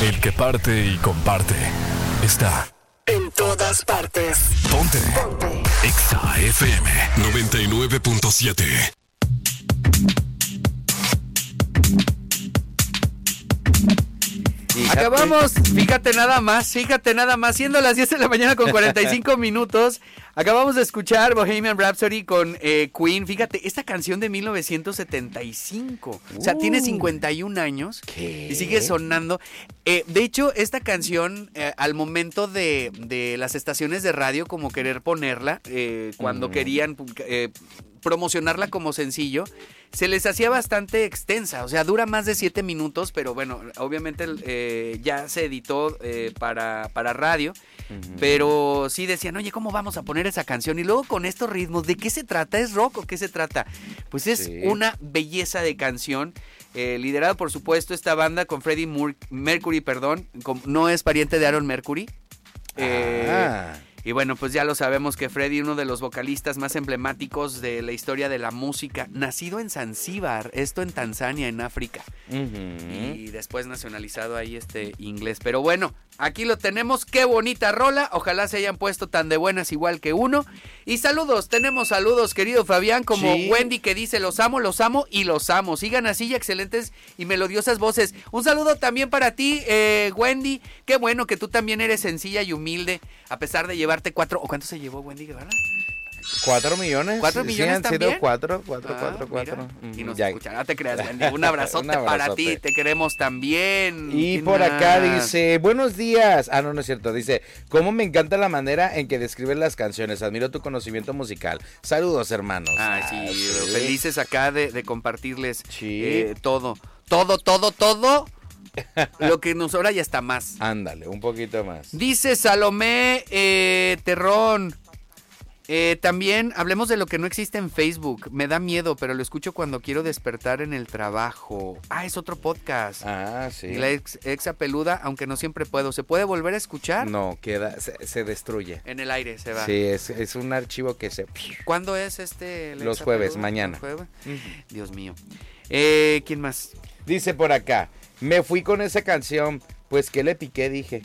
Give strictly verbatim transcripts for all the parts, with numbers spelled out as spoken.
El que parte y comparte está en todas partes. Ponte. Ponte. Exa F M noventa y nueve punto siete. Acabamos, fíjate nada más, fíjate nada más, siendo las diez de la mañana con cuarenta y cinco minutos, acabamos de escuchar Bohemian Rhapsody con eh, Queen. Fíjate, esta canción de mil novecientos setenta y cinco, uh, o sea, tiene cincuenta y un años. ¿Qué? Y sigue sonando. Eh, de hecho, esta canción, eh, al momento de, de las estaciones de radio, como querer ponerla, eh, cuando mm. querían eh, promocionarla como sencillo, se les hacía bastante extensa, o sea, dura más de siete minutos, pero bueno, obviamente eh, ya se editó eh, para, para radio, uh-huh. pero sí decían, oye, ¿cómo vamos a poner esa canción? Y luego con estos ritmos, ¿de qué se trata? ¿Es rock o qué se trata? Pues es sí. una belleza de canción, eh, liderado por supuesto esta banda con Freddie Mur- Mercury, perdón, con, no es pariente de Aaron Mercury. Eh, ah. Y bueno, pues ya lo sabemos que Freddie, uno de los vocalistas más emblemáticos de la historia de la música, nacido en Zanzíbar, esto en Tanzania, en África. Uh-huh. Y después nacionalizado ahí este inglés. Pero bueno, aquí lo tenemos, qué bonita rola, ojalá se hayan puesto tan de buenas igual que uno. Y saludos, tenemos saludos, querido Fabián, como sí. Wendy que dice, los amo, los amo y los amo. Sigan así, excelentes y melodiosas voces. Un saludo también para ti, eh, Wendy, qué bueno que tú también eres sencilla y humilde, a pesar de llevarte cuatro, ¿o cuánto se llevó Wendy Guevara? ¿Cuatro millones? ¿Cuatro millones sí, también? Han sido cuatro, cuatro, ah, cuatro, cuatro. Mm, y nos ya. escuchan, no te creas, Wendy. Un abrazote, Un abrazote para ti, te queremos también. Y por más? Acá dice, buenos días. Ah, no, no es cierto. Dice, cómo me encanta la manera en que describes las canciones. Admiro tu conocimiento musical. Saludos, hermanos. Ay, sí, ah, sí. Felices acá de, de compartirles sí. eh, todo. Todo, todo, todo. Lo que nos sobra ya está más. Ándale, un poquito más. Dice Salomé eh, Terrón. Eh, también hablemos de lo que no existe en Facebook. Me da miedo, pero lo escucho cuando quiero despertar en el trabajo. Ah, es otro podcast. Ah, sí. La ex, exa peluda, aunque no siempre puedo. ¿Se puede volver a escuchar? No, queda, se, se destruye. En el aire se va. Sí, es, es un archivo que se... ¿Cuándo es este? Los jueves, peluda? Mañana. Jueves? Uh-huh. Dios mío. Eh, ¿Quién más? Dice por acá, me fui con esa canción, pues ¿qué le piqué? Dije.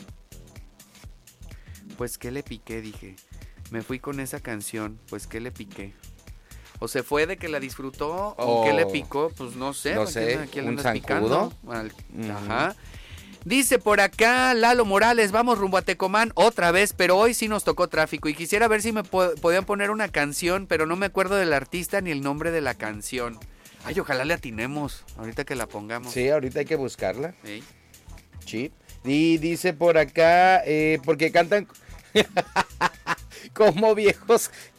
Pues ¿qué le piqué? Dije. Me fui con esa canción, pues ¿qué le piqué? O se fue de que la disfrutó, o, o ¿qué le picó? Pues no sé. No sé, ¿quién un zancudo. Al... Uh-huh. Ajá. Dice por acá Lalo Morales, vamos rumbo a Tecomán otra vez, pero hoy sí nos tocó tráfico y quisiera ver si me po- podían poner una canción, pero no me acuerdo del artista ni el nombre de la canción. Ay, ojalá le atinemos, ahorita que la pongamos. Sí, ahorita hay que buscarla. Sí. Sí. Y dice por acá, eh, porque cantan como viejos